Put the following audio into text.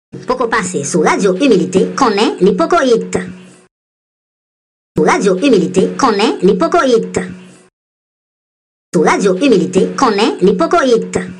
Poko passe sous Radio Humilité, connaît l'hypocoïte. Sous Radio Humilité, connaît l'hypocoïte. Sous Radio Humilité, connaît l'hypocoïte.